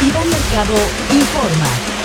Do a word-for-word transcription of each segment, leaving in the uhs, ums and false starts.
Iván Mercado informa.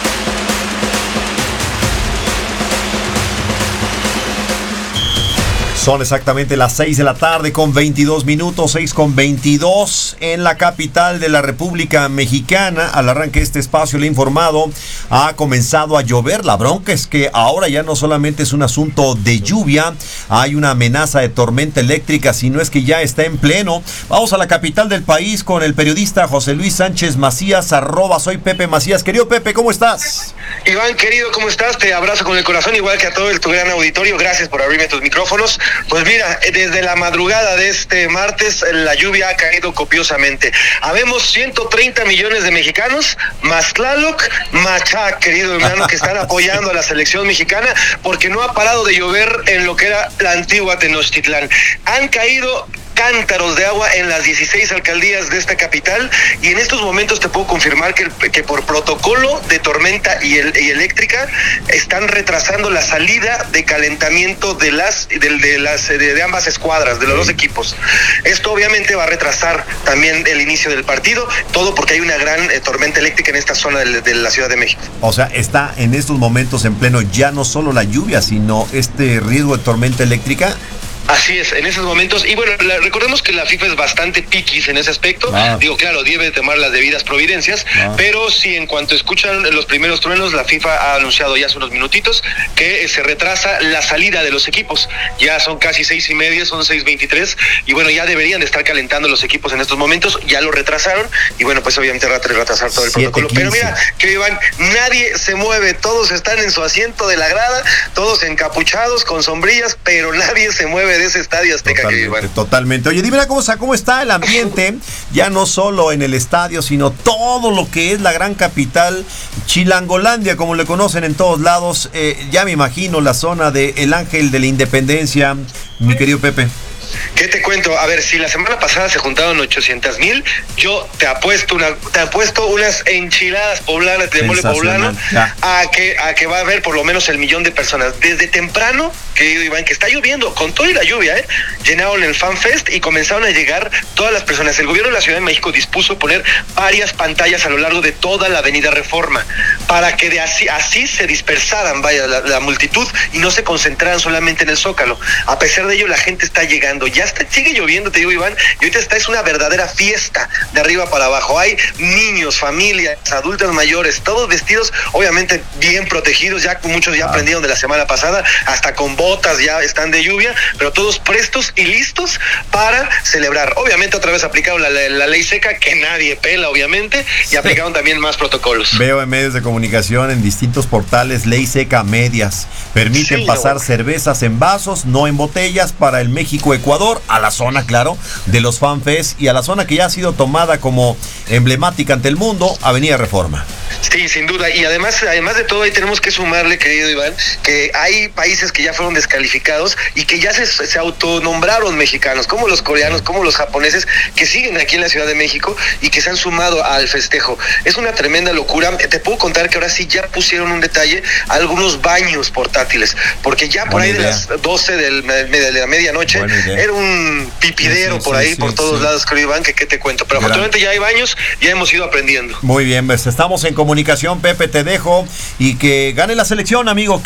Son exactamente las seis de la tarde con veintidós minutos, seis con veintidós en la capital de la República Mexicana. Al arranque de este espacio le he informado, ha comenzado a llover. La bronca es que ahora ya no solamente es un asunto de lluvia, hay una amenaza de tormenta eléctrica, sino es que ya está en pleno. Vamos a la capital del país con el periodista José Luis Sánchez Macías, arroba soy Pepe Macías. Querido Pepe, ¿cómo estás? Iván, querido, ¿cómo estás? Te abrazo con el corazón, igual que a todo el, tu gran auditorio. Gracias por abrirme tus micrófonos. Pues mira, desde la madrugada de este martes, la lluvia ha caído copiosamente. Habemos ciento treinta millones de mexicanos, más Tlaloc, más Chac, querido hermano, que están apoyando a la selección mexicana, porque no ha parado de llover en lo que era la antigua Tenochtitlán. Han caído cántaros de agua en las dieciséis alcaldías de esta capital, y en estos momentos te puedo confirmar que, que por protocolo de tormenta y, el, y eléctrica están retrasando la salida de calentamiento de las de, de las de, de ambas escuadras, de los dos equipos. Esto obviamente va a retrasar también el inicio del partido, todo porque hay una gran eh, tormenta eléctrica en esta zona de, de la Ciudad de México. O sea, está en estos momentos en pleno ya no solo la lluvia, sino este riesgo de tormenta eléctrica. Así es, en esos momentos, y bueno, la, recordemos que la FIFA es bastante piquis en ese aspecto, ah. digo, claro, debe tomar las debidas providencias, ah. pero sí, en cuanto escuchan los primeros truenos, la FIFA ha anunciado ya hace unos minutitos que se retrasa la salida de los equipos. Ya son casi seis y media, son seis veintitrés, y bueno, ya deberían de estar calentando los equipos en estos momentos, ya lo retrasaron, y bueno, pues obviamente retrasar todo el protocolo. Pero mira, que Iván, nadie se mueve, todos están en su asiento de la grada, todos encapuchados, con sombrillas, pero nadie se mueve de ese estadio Azteca. Totalmente, que totalmente. Oye, dime cómo, cómo está el ambiente, ya no solo en el estadio, sino todo lo que es la gran capital, Chilangolandia, como le conocen en todos lados. Eh, ya me imagino la zona de El Ángel de la Independencia, mi querido Pepe. ¿Qué te cuento? A ver, si la semana pasada se juntaron ochocientas mil, yo te apuesto una, te apuesto unas enchiladas poblanas de mole poblano a que, a que va a haber por lo menos el millón de personas. Desde temprano, querido Iván, que está lloviendo, con toda la lluvia, ¿eh? Llenaron el Fan Fest y comenzaron a llegar todas las personas. El gobierno de la Ciudad de México dispuso poner varias pantallas a lo largo de toda la avenida Reforma, para que de así, así se dispersaran, vaya, la, la multitud, y no se concentraran solamente en el Zócalo. A pesar de ello, la gente está llegando. Ya está, sigue lloviendo, te digo, Iván, y ahorita está, es una verdadera fiesta de arriba para abajo. Hay niños, familias, adultos mayores, todos vestidos, obviamente bien protegidos, ya muchos ya aprendieron de la semana pasada, hasta con botas ya están de lluvia, pero todos prestos y listos para celebrar. Obviamente otra vez aplicaron la, la, la ley seca, que nadie pela, obviamente, y aplicaron también más protocolos. Veo en medios de comunicación, en distintos portales, ley seca a medias. Permiten sí, pasar no. cervezas en vasos, no en botellas, para el México-Ecuador, a la zona, claro, de los Fan Fest, y a la zona que ya ha sido tomada como emblemática ante el mundo, Avenida Reforma. Sí, sin duda, y además, además de todo, ahí tenemos que sumarle, querido Iván, que hay países que ya fueron descalificados y que ya se, se autonombraron mexicanos, como los coreanos, como los japoneses, que siguen aquí en la Ciudad de México y que se han sumado al festejo. Es una tremenda locura. Te puedo contar que ahora sí ya pusieron un detalle, algunos baños portátiles, porque ya por Buena ahí idea. de las doce del, de la medianoche era un pipidero sí, sí, por ahí, sí, por sí, todos sí. lados, querido Iván, que qué te cuento. Pero Gran. afortunadamente ya hay baños, ya hemos ido aprendiendo. Muy bien, pues estamos en comunicación, Pepe, te dejo, y que gane la selección, amigo.